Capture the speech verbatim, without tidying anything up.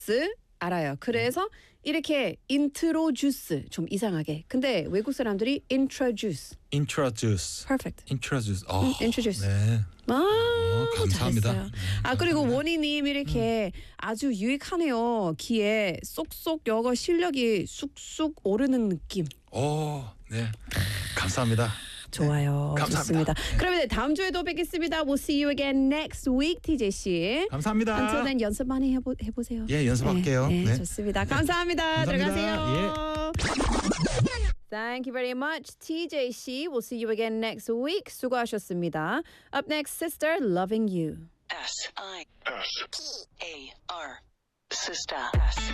알아요. 그래서 이렇게 introduce 좀 이상하게. 근데 외국 사람들이 introduce. introduce. Perfect. introduce. 어, 음, introduce. 네. 아, 어, 감사합니다. 잘했어요. 네, 아 그리고 감사합니다. 원희님 이렇게 음. 아주 유익하네요. 귀에 쏙쏙 영어 실력이 쑥쑥 오르는 느낌. 오, 네. 감사합니다. 좋아요. 네, 좋습니다. 감사합니다. 네. 그러면 다음 주에도 뵙겠습니다. We'll see you again next week, 티제이 씨. 감사합니다. Until then 연습 많이 해보, 해보세요. 예, 연습할게요. 네, 네, 네. 좋습니다. 감사합니다. 감사합니다. 들어가세요. Thank you very much, 티제이 씨. We'll see you again next week. 수고하셨습니다. Up next, Sister, Loving You. S I S P A R Sister S